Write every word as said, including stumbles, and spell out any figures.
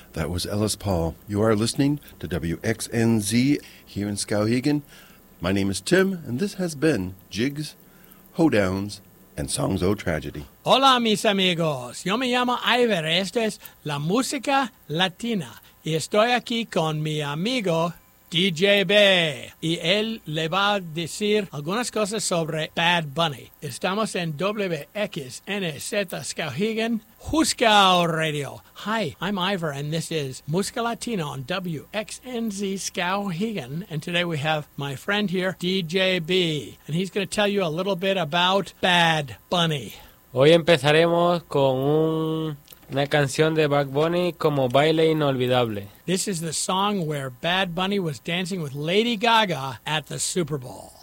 That was Ellis Paul. You are listening to W X N Z here in Skowhegan. My name is Tim, and this has been Jigs, Hoedowns, and Songs O Tragedy. Hola, mis amigos. Yo me llamo Iver. Esto es La Música Latina. Y estoy aquí con mi amigo D J B. Y él le va a decir algunas cosas sobre Bad Bunny. Estamos en W X N Z Skowhegan, Huskow Radio. Hi, I'm Ivor, and this is Música Latina on W X N Z Skowhegan. And today we have my friend here, D J B. And he's going to tell you a little bit about Bad Bunny. Hoy empezaremos con un... una canción de Bad Bunny como Baile Inolvidable. This is the song where Bad Bunny was dancing with Lady Gaga at the Super Bowl.